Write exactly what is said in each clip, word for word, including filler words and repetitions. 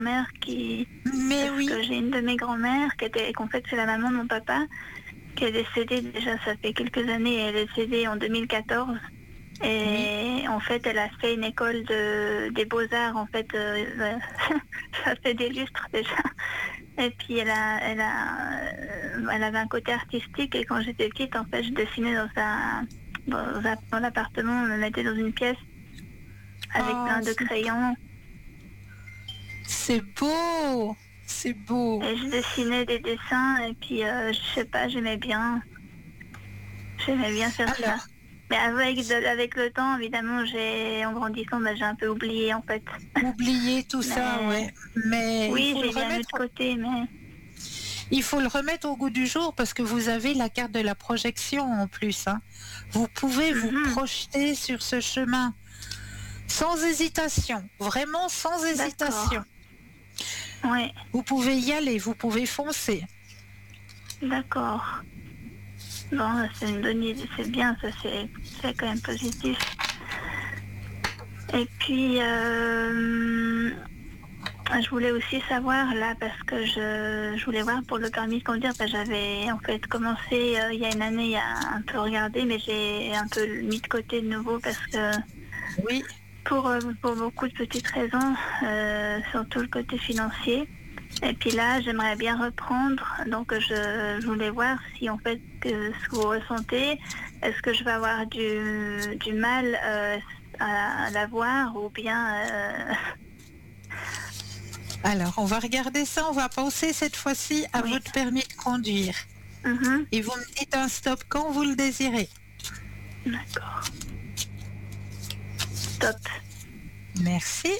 mère qui... Mais Parce oui. que j'ai une de mes grand-mères qui était, qu'en fait c'est la maman de mon papa, qui est décédée déjà, ça fait quelques années, elle est décédée en deux mille quatorze. Et oui. En fait, elle a fait une école de, des beaux-arts, en fait, euh, ça fait des lustres déjà. Et puis elle a, elle a, euh, elle avait un côté artistique, et quand j'étais petite, en fait, je dessinais dans sa, dans, sa, dans l'appartement, on me mettait dans une pièce avec Oh, plein de c'est... crayons. C'est beau, c'est beau. Et je dessinais des dessins, et puis euh, je sais pas, j'aimais bien, j'aimais bien faire Alors, ça. Mais avec, de, avec le temps, évidemment, j'ai, en grandissant, bah, j'ai un peu oublié, en fait. oublier tout mais, ça, ouais. Mais oui, il faut le j'ai bien mis remettre. de côté, mais Il faut le remettre au goût du jour parce que vous avez la carte de la projection en plus. Hein. Vous pouvez vous mm-hmm. projeter sur ce chemin sans hésitation, vraiment sans hésitation. Oui. Vous pouvez y aller, vous pouvez foncer. D'accord. Bon, c'est une bonne idée, c'est bien, ça c'est, c'est quand même positif. Et puis, euh, je voulais aussi savoir là, parce que je, je voulais voir pour le permis de conduire, parce que j'avais en fait commencé euh, il y a une année, il y a un peu regardé, mais j'ai un peu mis de côté de nouveau parce que oui. pour, pour beaucoup de petites raisons, euh, surtout le côté financier. Et puis là, j'aimerais bien reprendre, donc je, je voulais voir si en fait que ce que vous ressentez, est-ce que je vais avoir du, du mal euh, à, à l'avoir ou bien... Euh... Alors, on va regarder ça, on va penser cette fois-ci à oui. votre permis de conduire. Mm-hmm. Et vous me dites un stop quand vous le désirez. D'accord. Stop. Merci.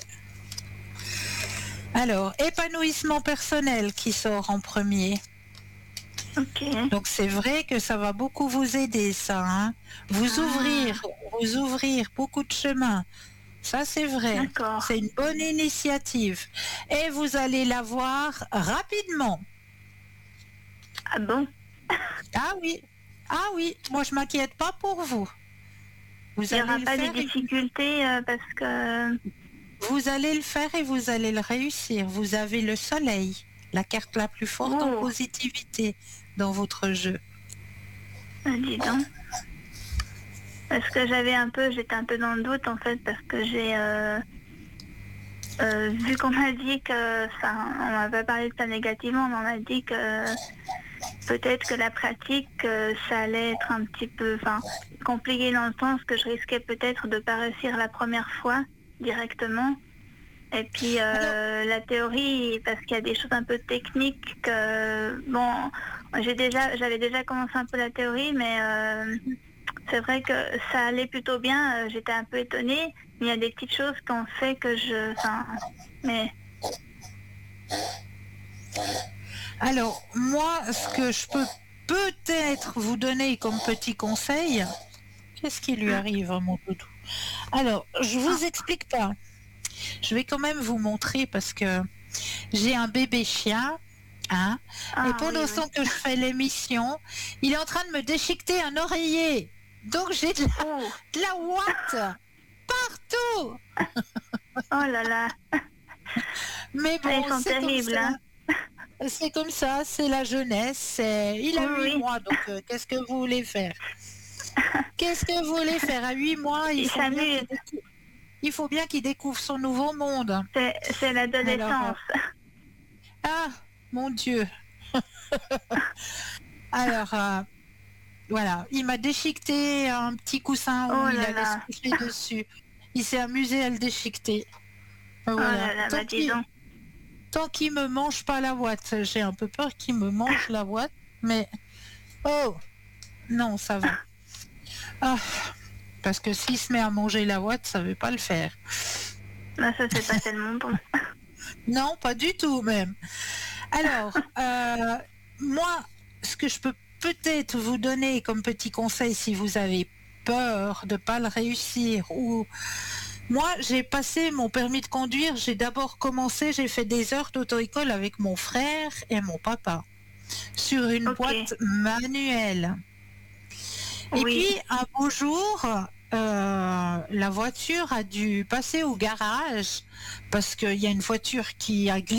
Alors, épanouissement personnel qui sort en premier. Ok. Donc c'est vrai que ça va beaucoup vous aider, ça. Hein. Vous ah. ouvrir, vous ouvrir beaucoup de chemins. Ça c'est vrai. D'accord. C'est une bonne initiative. Et vous allez l'avoir rapidement. Ah bon? Ah oui. Ah oui. Moi je m'inquiète pas pour vous. Vous Il n'y aura allez pas le de faire. difficultés Et... euh, parce que... Vous allez le faire et vous allez le réussir. Vous avez le soleil, la carte la plus forte oh. en positivité dans votre jeu. Ah, dis donc. Parce que j'avais un peu, j'étais un peu dans le doute en fait, parce que j'ai euh, euh, vu qu'on m'a dit que, enfin, on m'a pas parlé de ça négativement, mais on m'a dit que peut-être que la pratique, euh, ça allait être un petit peu, enfin, compliqué dans le sens que je risquais peut-être de pas réussir la première fois directement. Et puis euh, la théorie, parce qu'il y a des choses un peu techniques que, bon, j'ai déjà, j'avais déjà commencé un peu la théorie, mais euh, c'est vrai que ça allait plutôt bien. J'étais un peu étonnée, mais il y a des petites choses qui ont fait que je, enfin, mais. Alors moi, ce que je peux peut-être vous donner comme petit conseil, qu'est-ce qui lui arrive à mon toutou? Alors, je vous explique pas. Je vais quand même vous montrer parce que j'ai un bébé chien, hein, Ah, et pendant oui, ce temps oui. que je fais l'émission, il est en train de me déchiqueter un oreiller. Donc j'ai de la, oh. de la ouate partout. Oh là là. Mais bon, ah, ils sont c'est terribles, comme ça. hein. C'est comme ça, c'est la jeunesse. C'est... Il a oui, huit oui. mois, donc euh, qu'est-ce que vous voulez faire? Qu'est-ce que vous voulez faire à huit mois? Il, il faut bien s'amuse. qu'il découvre... il faut bien qu'il découvre son nouveau monde. C'est, c'est l'adolescence. Alors, euh... ah, mon Dieu. Alors, euh, voilà, il m'a déchiqueté un petit coussin où oh il là allait là. se coucher dessus. Il s'est amusé à le déchiqueter. Voilà. Oh là là, tant, bah, qu'il... tant qu'il me mange pas la ouate, j'ai un peu peur qu'il me mange la ouate, mais oh non, ça va. Ah, parce que s'il se met à manger la ouate, ça veut pas le faire. Bah, ça c'est pas tellement bon. Non, pas du tout même. Alors, euh, moi, ce que je peux peut-être vous donner comme petit conseil si vous avez peur de pas le réussir ou moi j'ai passé mon permis de conduire, j'ai d'abord commencé, j'ai fait des heures d'auto-école avec mon frère et mon papa sur une okay. boîte manuelle. Et oui. puis un beau jour, euh, la voiture a dû passer au garage parce qu'il y a une voiture qui a glissé